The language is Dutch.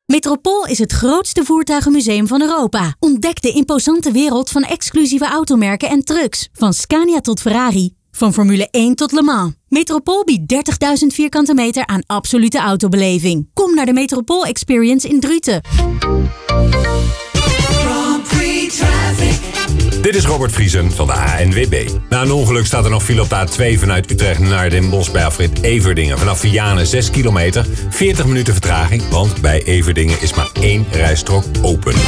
Metropool is het grootste voertuigenmuseum van Europa. Ontdek de imposante wereld van exclusieve automerken en trucks. Van Scania tot Ferrari. Van Formule 1 tot Le Mans. Metropool biedt 30.000 vierkante meter aan absolute autobeleving. Kom naar de Metropool Experience in Druten. Dit is Robert Vriesen van de ANWB. Na een ongeluk staat er nog file op de A2 vanuit Utrecht naar Den Bosch bij afrit Everdingen. Vanaf Vianen 6 kilometer, 40 minuten vertraging, want bij Everdingen is maar 1 rijstrook open.